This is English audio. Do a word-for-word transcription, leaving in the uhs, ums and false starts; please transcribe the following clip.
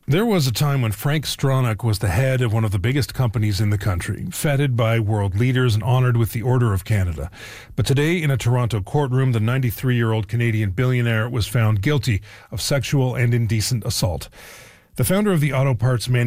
There was a time when Frank Stronach was the head of one of the biggest companies in the country, feted by world leaders and honored with the Order of Canada. But today, in a Toronto courtroom, the ninety-three-year-old Canadian billionaire was found guilty of sexual and indecent assault. The founder of the auto parts manufacturer